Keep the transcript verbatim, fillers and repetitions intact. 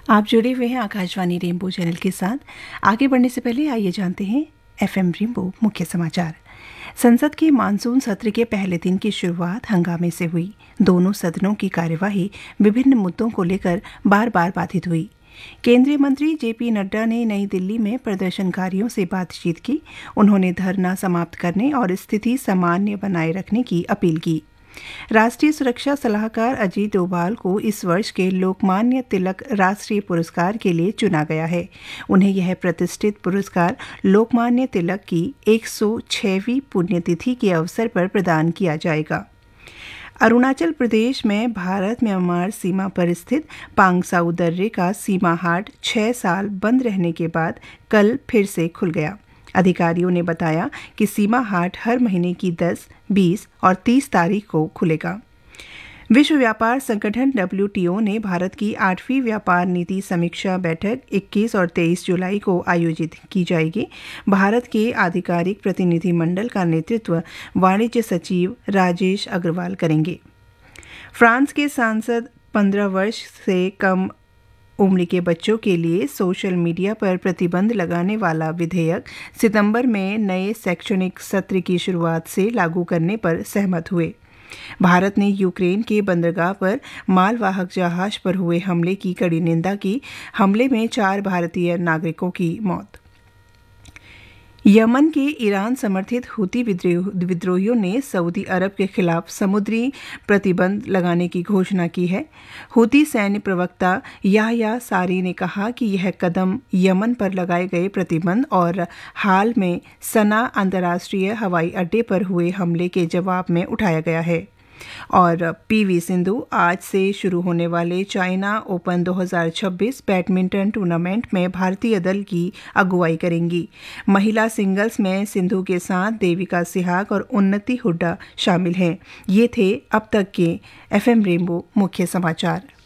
आप जुड़े हुए हैं आकाशवाणी रेनबो चैनल के साथ। आगे बढ़ने से पहले आइए जानते हैं एफएम रेनबो मुख्य समाचार। संसद के मानसून सत्र के पहले दिन की शुरुआत हंगामे से हुई। दोनों सदनों की कार्यवाही विभिन्न मुद्दों को लेकर बार बार बाधित हुई। केंद्रीय मंत्री जेपी नड्डा ने नई दिल्ली में प्रदर्शनकारियों से बातचीत की। उन्होंने धरना समाप्त करने और स्थिति सामान्य बनाए रखने की अपील की। राष्ट्रीय सुरक्षा सलाहकार अजीत डोभाल को इस वर्ष के लोकमान्य तिलक राष्ट्रीय पुरस्कार के लिए चुना गया है। उन्हें यह प्रतिष्ठित पुरस्कार लोकमान्य तिलक की एक सौ छहवीं पुण्यतिथि के अवसर पर प्रदान किया जाएगा। अरुणाचल प्रदेश में भारत म्यांमार सीमा पर स्थित पांगसाउ दर्रे का सीमा हाट छह साल बंद रहने के बाद कल फिर से खुल गया। अधिकारियों ने बताया कि सीमा हाट हर महीने की दस, बीस और तीस तारीख को खुलेगा। विश्व व्यापार संगठन डब्ल्यू टी ओ ने भारत की आठवीं व्यापार नीति समीक्षा बैठक इक्कीस और तेईस जुलाई को आयोजित की जाएगी। भारत के आधिकारिक प्रतिनिधिमंडल का नेतृत्व वाणिज्य सचिव राजेश अग्रवाल करेंगे। फ्रांस के सांसद पंद्रह वर्ष से कम उम्र के बच्चों के लिए सोशल मीडिया पर प्रतिबंध लगाने वाला विधेयक सितंबर में नए शैक्षणिक सत्र की शुरुआत से लागू करने पर सहमत हुए। भारत ने यूक्रेन के बंदरगाह पर मालवाहक जहाज पर हुए हमले की कड़ी निंदा की। हमले में चार भारतीय नागरिकों की मौत। यमन के ईरान समर्थित हुती विद्रोहियों ने सऊदी अरब के खिलाफ समुद्री प्रतिबंध लगाने की घोषणा की है। हुती सैन्य प्रवक्ता याह्या सारी ने कहा कि यह कदम यमन पर लगाए गए प्रतिबंध और हाल में सना अंतर्राष्ट्रीय हवाई अड्डे पर हुए हमले के जवाब में उठाया गया है। और पीवी सिंधु आज से शुरू होने वाले चाइना ओपन दो हज़ार छब्बीस बैडमिंटन टूर्नामेंट में भारतीय दल की अगुवाई करेंगी। महिला सिंगल्स में सिंधु के साथ देविका सिहाग और उन्नति हुड्डा शामिल हैं। ये थे अब तक के एफएम रेनबो मुख्य समाचार।